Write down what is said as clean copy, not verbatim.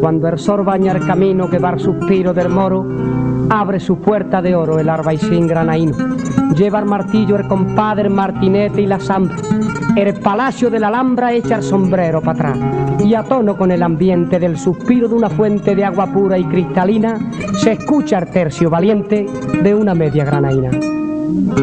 cuando el sol baña el camino que va al suspiro del moro, abre su puerta de oro el arbaicín granaíno. Lleva el martillo, el compadre, el martinete y la zambra. El palacio de la Alhambra echa el sombrero para atrás. Y a tono con el ambiente del suspiro de una fuente de agua pura y cristalina, se escucha el tercio valiente de una media granaína.